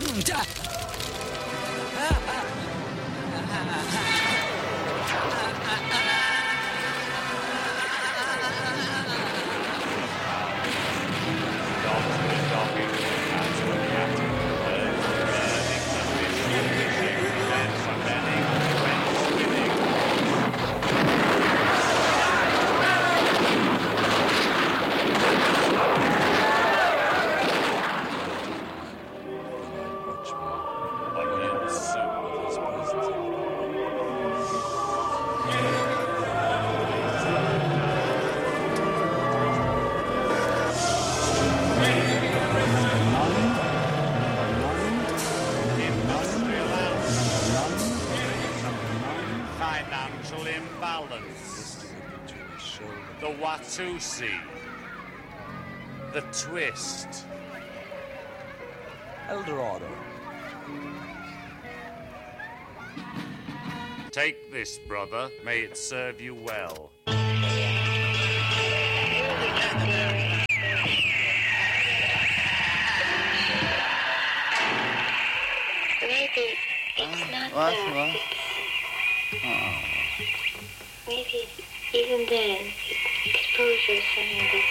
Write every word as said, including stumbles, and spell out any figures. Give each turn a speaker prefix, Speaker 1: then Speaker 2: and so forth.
Speaker 1: Financial imbalance. The Watusi. The twist.
Speaker 2: Eldorado.
Speaker 1: Take this, brother. May it serve you well.
Speaker 3: Maybe it's not
Speaker 4: What?
Speaker 3: that.
Speaker 4: What?
Speaker 3: Maybe even then, exposure is something that